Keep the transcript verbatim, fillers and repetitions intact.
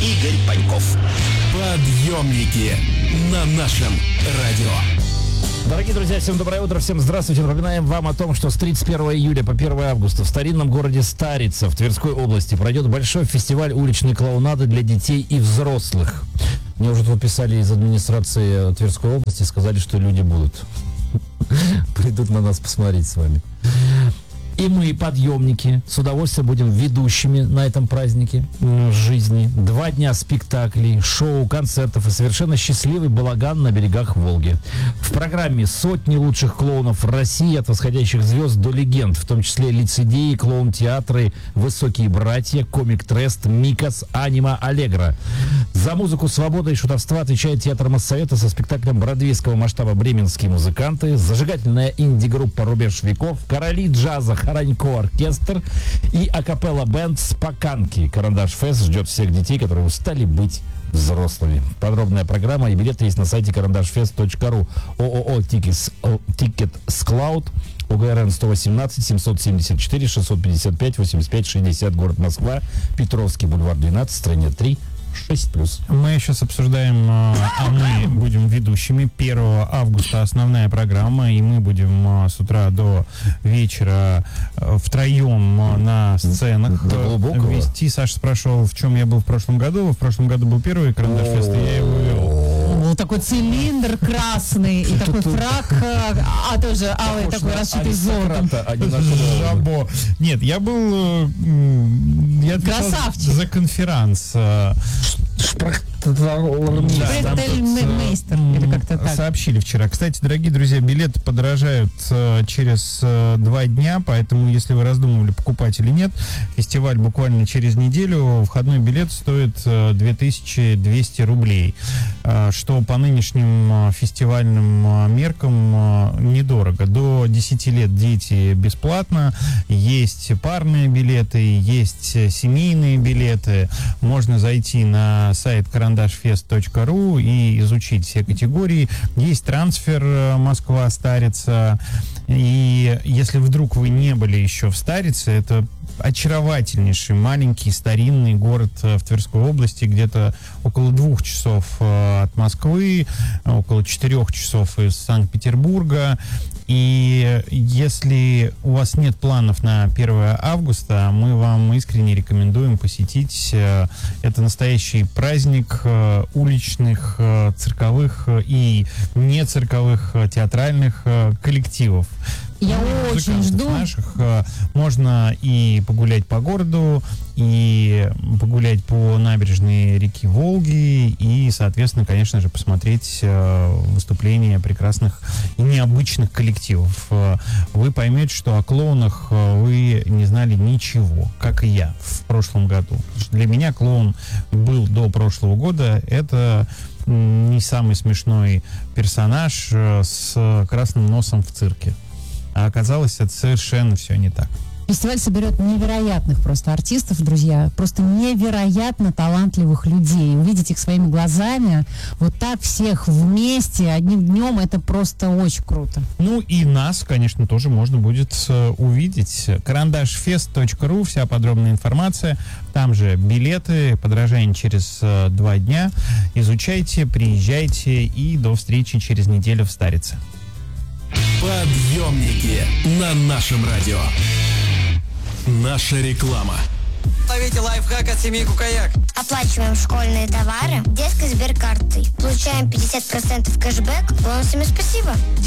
Игорь Паньков. Подъемники на нашем радио. Дорогие друзья, всем доброе утро, всем здравствуйте. Напоминаем вам о том, что с тридцать первого июля по первое августа в старинном городе Старица в Тверской области пройдет большой фестиваль уличной клоунады для детей и взрослых. Мне уже тут писали из администрации Тверской области, сказали, что люди будут. Придут на нас посмотреть с вами. И мы, подъемники, с удовольствием будем ведущими на этом празднике жизни. Два дня спектаклей, шоу, концертов и совершенно счастливый балаган на берегах Волги. В программе сотни лучших клоунов России, от восходящих звезд до легенд, в том числе лицедеи, клоун-театры, Высокие братья, Комик Трест, Микас, Анима, Аллегро. За музыку «Свобода» и шутовства отвечает театр Моссовета со спектаклем бродвейского масштаба «Бременские музыканты», зажигательная инди-группа «Рубеж веков», короли джаза Харанько оркестр и акапелла бенд «Споканки». Карандаш Фест ждет всех детей, которые устали быть взрослыми. Подробная программа и билеты есть на сайте карандаш фест точка ру. ООО «Тикет Склауд», ОГРН сто восемнадцать семьсот семьдесят четыре шестьсот пятьдесят пять восемьдесят пять шестьдесят, город Москва, Петровский бульвар двенадцать, стране три. шесть плюс. Мы сейчас обсуждаем, а мы будем ведущими. первого августа основная программа, и мы будем с утра до вечера втроем на сценах вести. Саша спрашивал, в чем я был в прошлом году. В прошлом году был первый карандаш фест, и я его вел. Был такой цилиндр красный и такой фрак, а тоже алый такой расшитый золотом. Жабо. Нет, я был... Я красавчик. За конферанс. Бреттельмейстер, или как-то так. Сообщили вчера. Кстати, дорогие друзья, билеты подорожают э, через э, два дня, поэтому, если вы раздумывали, покупать или нет, фестиваль буквально через неделю. Входной билет стоит э, две тысячи двести рублей, э, что по нынешним э, фестивальным э, меркам э, недорого. До десяти лет дети бесплатно, есть парные билеты, есть семейные билеты. Можно зайти на сайт карандаш фест точка ру и изучить все категории. Есть трансфер Москва-Старица. И если вдруг вы не были еще в Старице, это очаровательнейший маленький старинный город в Тверской области, где-то около двух часов от Москвы, около четырех часов из Санкт-Петербурга. И если у вас нет планов на первое августа, мы вам искренне рекомендуем посетить. Это настоящий праздник уличных, цирковых и нецирковых театральных коллективов. Я очень жду. Наших. Можно и погулять по городу, и погулять по набережной реки Волги, и, соответственно, конечно же, посмотреть выступления прекрасных и необычных коллективов. Вы поймете, что о клоунах вы не знали ничего, как и я в прошлом году. Для меня клоун был до прошлого года. Это не самый смешной персонаж с красным носом в цирке. А оказалось, это совершенно все не так. Фестиваль соберет невероятных просто артистов, друзья, просто невероятно талантливых людей. Увидеть их своими глазами, вот так всех вместе, одним днем, это просто очень круто. Ну и нас, конечно, тоже можно будет uh, увидеть. карандаш фест точка ру, вся подробная информация. Там же билеты, подорожание через uh, два дня. Изучайте, приезжайте, и до встречи через неделю в Старице. Подъемники на нашем радио. Наша реклама. Ловите лайфхак от семьи Кукаяк. Оплачиваем школьные товары детской сберкартой. Получаем пятьдесят процентов кэшбэк. Бонусами спасибо.